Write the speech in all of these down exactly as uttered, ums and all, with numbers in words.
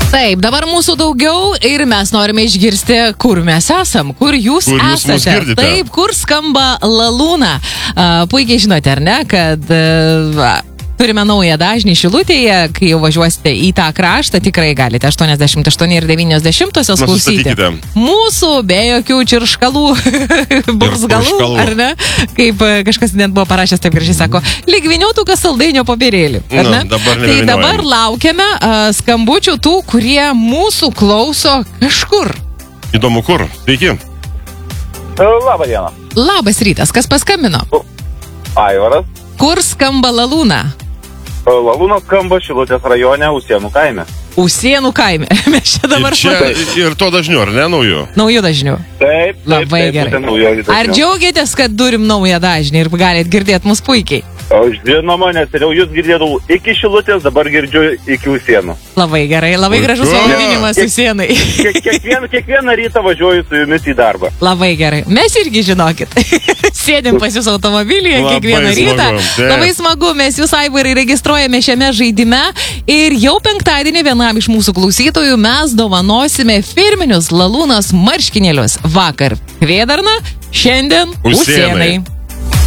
Taip, dabar mūsų daugiau ir mes norime išgirsti, kur mes esam, kur jūs Kur jūs mus esate. girdite? Taip, kur skamba Lalūna. Uh, puikiai žinote, ar ne, kad uh, turime naują dažnį Šilutėje, kai jau važiuosite į tą kraštą, tikrai galite aštuoniasdešimt aštuoni ir devyniasdešimtosios klausyti. Nusistatykite. Mūsų be jokių čirškalų, burzgalų, purškalų. ar ne? Kaip e, kažkas net buvo parašęs, taip gražiai sako, lyg vyniotukas saldainio popierėlį. ar Nu, ne? dabar Tai nebevyniojam. dabar laukiame uh, skambučių tų, kurie mūsų klauso kažkur. Įdomu kur. Sveiki. Labą dieną. Labas rytas, kas paskambino? Aivaras. Kur skamba Lalūna? Lalūnas skamba Šilutės rajone, Usienų kaime. Usienų kaime. Mes čia dabar Ir, čia, šmatai. ir to dažniu, ar ne, nauju? Naujų dažnių. Taip, taip, Labai taip, gerai. būtent naujoji dažnių. Ar džiaugiatės, kad turim naują dažnį ir galit girdėti mus puikiai? O, žinoma, nes seniau jūs girdėdavau iki Šilutės, dabar girdžiu iki Usienų. Labai gerai, labai Puiku. gražus pavadinimas Kiek- Usienai. Kiek, kiekvieną, kiekvieną rytą važiuoju su jumis į darbą. Labai gerai. Mes irgi žinokit. Sėdim pas jūs automobilyje Labai kiekvieną rytą. smagu, taip. Labai smagu, mes jūs Aivarai registruojame šiame žaidime ir jau penktadienį vienam iš mūsų klausytojų mes dovanosime firminius Lalūnos marškinėlius. Vakar Kvėdarna, šiandien Usėnai. Usėnai.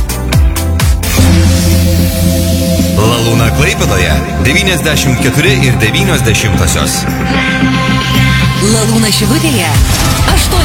Lalūna Klaipėdoje devyniasdešimt keturi ir devynios dešimtosios. Lalūna Šilutėje aštuoni.